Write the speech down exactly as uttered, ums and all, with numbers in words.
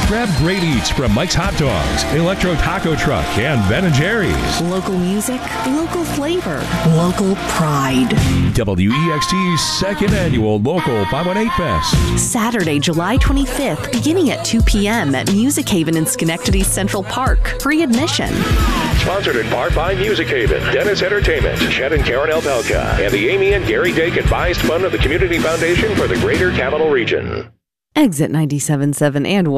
Grab great eats from Mike's Hot Dogs, Electro Taco Truck, and Ben and Jerry's. Local music, local flavor, local pride. W E X T's second annual Local five one eight Fest. Saturday, July twenty-fifth, beginning at two p.m. at Music Haven in Schenectady Central Park. Free admission. Sponsored in part by Music Haven, Dennis Entertainment, Chet and Karen Elpelka, and the Amy and Gary Dake Advised Fund of the Community Foundation for the Greater Capital Region. Exit ninety-seven point seven and